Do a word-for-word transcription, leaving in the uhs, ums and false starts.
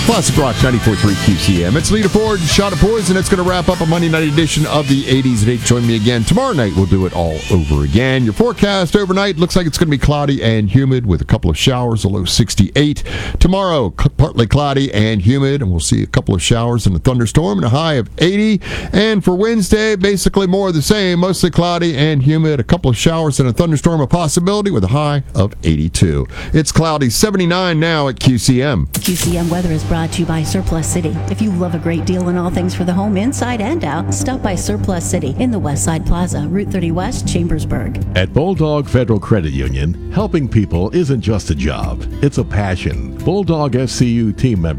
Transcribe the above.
Classic Rock ninety-four point three Q C M. It's Lita Ford, Shot of Poison. It's going to wrap up a Monday night edition of the eighties at eight. Join me again tomorrow night. We'll do it all over again. Your forecast overnight looks like it's going to be cloudy and humid with a couple of showers, a low sixty-eight. Tomorrow, partly cloudy and humid, and we'll see a couple of showers and a thunderstorm and a high of eighty. And for Wednesday, basically more of the same, mostly cloudy and humid, a couple of showers and a thunderstorm, a possibility with a high of eighty-two. It's cloudy, seventy-nine now at Q C M. Q C M weather is brought to you by Surplus City. If you love a great deal in all things for the home, inside and out, stop by Surplus City in the West Side Plaza, Route thirty West, Chambersburg. At Bulldog Federal Credit Union, helping people isn't just a job, it's a passion. Bulldog F C U team members